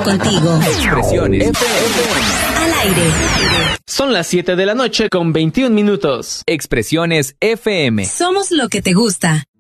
contigo. Expresiones FM. Al aire. Son las 7 de la noche con 21 minutos. Expresiones FM. Somos lo que te gusta.